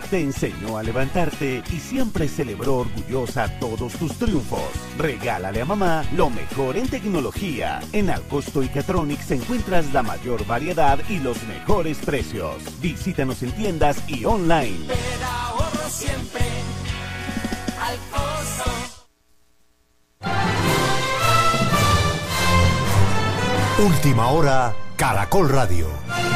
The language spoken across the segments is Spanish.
te enseñó a levantarte y siempre celebró orgullosa todos tus triunfos. Regálale a mamá lo mejor en tecnología. En Alcosto y Catronics encuentras la mayor variedad y los mejores precios. Visítanos en tiendas y online. Te da ahorro siempre. Alcosto. Última hora, Caracol Radio.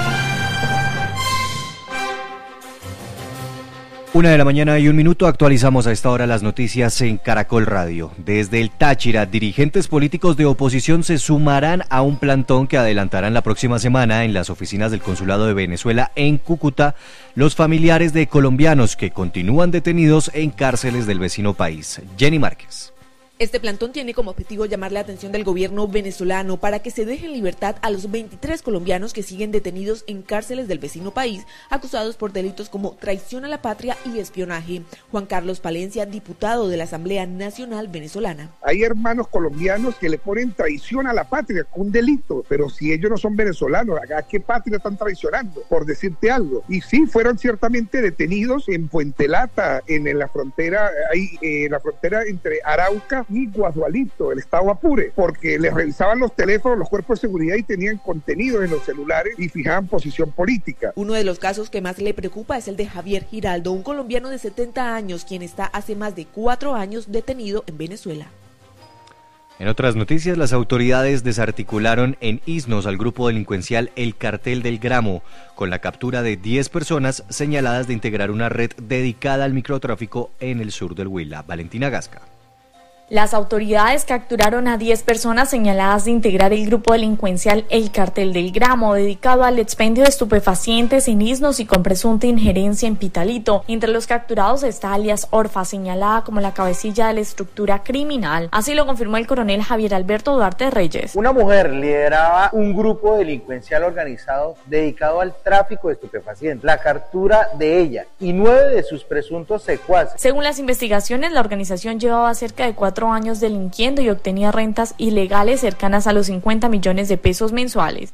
1:01 a.m. Actualizamos a esta hora las noticias en Caracol Radio. Desde el Táchira, dirigentes políticos de oposición se sumarán a un plantón que adelantarán la próxima semana en las oficinas del Consulado de Venezuela en Cúcuta los familiares de colombianos que continúan detenidos en cárceles del vecino país. Jenny Márquez. Este plantón tiene como objetivo llamar la atención del gobierno venezolano para que se deje en libertad a los 23 colombianos que siguen detenidos en cárceles del vecino país, acusados por delitos como traición a la patria y espionaje. Juan Carlos Palencia, diputado de la Asamblea Nacional Venezolana. Hay hermanos colombianos que le ponen traición a la patria, un delito, pero si ellos no son venezolanos, ¿a qué patria están traicionando? Por decirte algo. Y sí, fueron ciertamente detenidos en Puente Lata, en la frontera entre Arauca y Guadualito, el estado Apure, porque les revisaban los teléfonos, los cuerpos de seguridad y tenían contenidos en los celulares y fijaban posición política. Uno de los casos que más le preocupa es el de Javier Giraldo, un colombiano de 70 años, quien está hace más de 4 años detenido en Venezuela. En otras noticias, las autoridades desarticularon en Isnos al grupo delincuencial El Cartel del Gramo, con la captura de 10 personas señaladas de integrar una red dedicada al microtráfico en el sur del Huila. Valentina Gasca. Las autoridades capturaron a 10 personas señaladas de integrar el grupo delincuencial El Cartel del Gramo, dedicado al expendio de estupefacientes en Isnos y con presunta injerencia en Pitalito. Entre los capturados está alias Orfa, señalada como la cabecilla de la estructura criminal. Así lo confirmó el coronel Javier Alberto Duarte Reyes. Una mujer lideraba un grupo delincuencial organizado dedicado al tráfico de estupefacientes. La captura de ella y 9 de sus presuntos secuaces. Según las investigaciones, la organización llevaba cerca de 4 años delinquiendo y obtenía rentas ilegales cercanas a los 50 millones de pesos mensuales.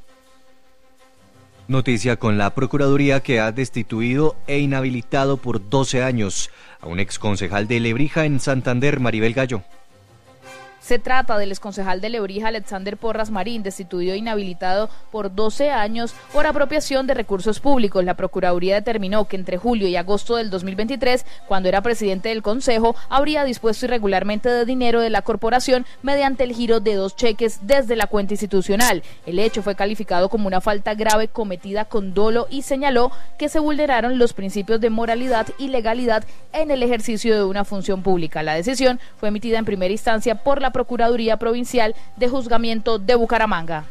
Noticia con la Procuraduría que ha destituido e inhabilitado por 12 años a un exconcejal de Lebrija en Santander, Maribel Gallo. Se trata del exconcejal de Lebrija, Alexander Porras Marín, destituido e inhabilitado por 12 años por apropiación de recursos públicos. La Procuraduría determinó que entre julio y agosto del 2023, cuando era presidente del Consejo, habría dispuesto irregularmente de dinero de la corporación mediante el giro de 2 cheques desde la cuenta institucional. El hecho fue calificado como una falta grave cometida con dolo y señaló que se vulneraron los principios de moralidad y legalidad en el ejercicio de una función pública. La decisión fue emitida en primera instancia por la Procuraduría Provincial de Juzgamiento de Bucaramanga.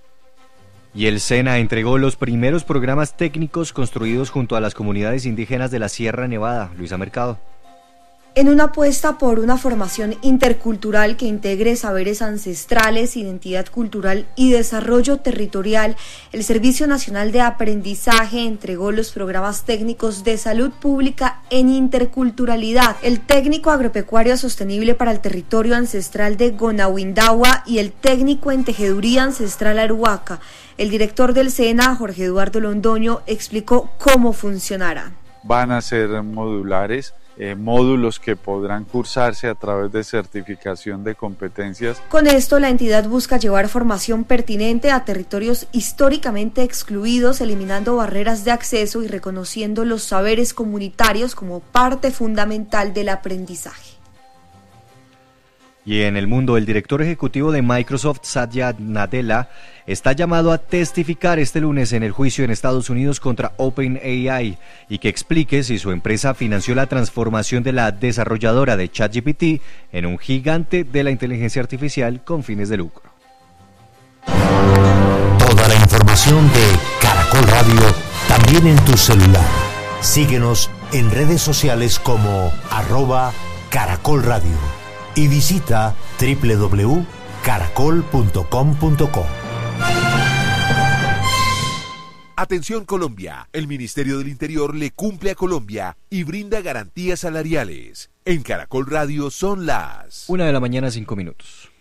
Y el SENA entregó los primeros programas técnicos construidos junto a las comunidades indígenas de la Sierra Nevada. Luisa Mercado. En una apuesta por una formación intercultural que integre saberes ancestrales, identidad cultural y desarrollo territorial, el Servicio Nacional de Aprendizaje entregó los programas técnicos de salud pública en interculturalidad, el técnico agropecuario sostenible para el territorio ancestral de Gonawindagua y el técnico en tejeduría ancestral Aruaca. El director del SENA, Jorge Eduardo Londoño, explicó cómo funcionará. Van a ser modulares. Módulos que podrán cursarse a través de certificación de competencias. Con esto, la entidad busca llevar formación pertinente a territorios históricamente excluidos, eliminando barreras de acceso y reconociendo los saberes comunitarios como parte fundamental del aprendizaje. Y en el mundo, el director ejecutivo de Microsoft, Satya Nadella, está llamado a testificar este lunes en el juicio en Estados Unidos contra OpenAI y que explique si su empresa financió la transformación de la desarrolladora de ChatGPT en un gigante de la inteligencia artificial con fines de lucro. Toda la información de Caracol Radio también en tu celular. Síguenos en redes sociales como @Caracol Radio. Y visita www.caracol.com.co. Atención Colombia, el Ministerio del Interior le cumple a Colombia y brinda garantías salariales. En Caracol Radio son las 1:05 a.m.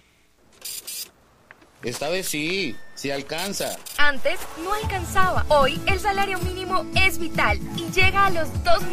Esta vez sí alcanza. Antes no alcanzaba. Hoy el salario mínimo es vital y llega a los 2